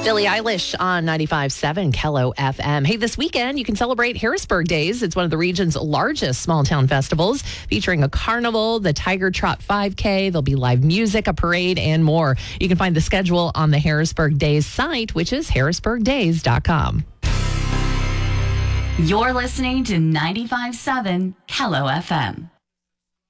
Billie Eilish on 95.7 Kello FM. Hey, this weekend you can celebrate Harrisburg Days. It's one of the region's largest small town festivals, featuring a carnival, the Tiger Trot 5K. There'll be live music, a parade, and more. You can find the schedule on the Harrisburg Days site, which is harrisburgdays.com. You're listening to 95.7 Kello FM.